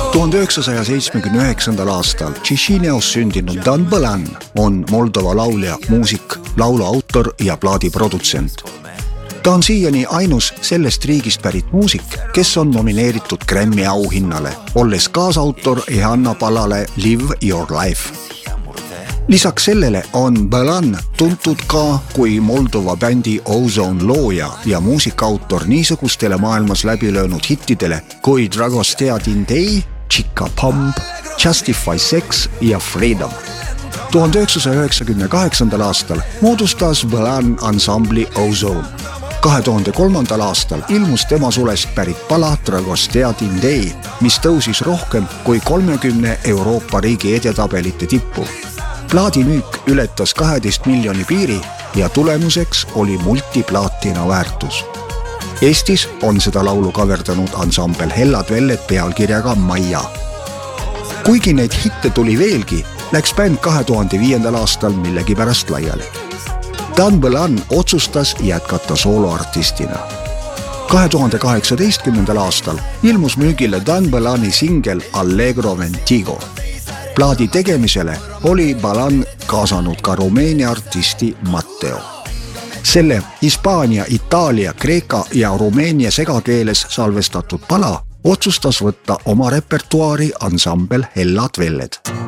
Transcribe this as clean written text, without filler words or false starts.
1979. aastal Chišineos sündinud Dan Bõlan on Moldova laulja, muusik, laulu autor ja plaadiprodutsent. Ta on siiani ainus sellest riigist pärit muusik, kes on nomineeritud Grammy auhinnale, olles kaasautor Ehanna palale Live Your Life. Lisaks sellele on Bõlan tuntud ka kui Moldova bändi Ozone looja ja muusikaautor niisugustele maailmas läbi löönud hittidele kui Dragostea Tindei, Chica Pump, Justify Sex ja Freedom. 1998. aastal moodustas Bõlan ansambli Ozone. 2003. aastal ilmus tema sulest pärit pala Dragostea Tindei, mis tõusis rohkem kui 30 Euroopa riigi edetabelite tippu. Plaadimüük ületas 12 miljoni piiri ja tulemuseks oli multiplaatina väärtus. Eestis on seda laulu kaverdanud ansambel Hellad Velled pealkirjaga Maia. Kuigi neid hitte tuli veelgi, läks bänd 2005. aastal millegipärast laiali. Dan Bõlan otsustas jätkata sooloartistina. 2018. aastal ilmus müügile Dan Bõlani singel Allegro Ventigo. Plaadi tegemisele oli Bõlan kaasanud ka Rumeenia artisti Matteo. Selle Hispaania, Itaalia, Kreeka ja Rumeenia segakeeles salvestatud pala otsustas võtta oma repertuaari ansambel Hellad Velled.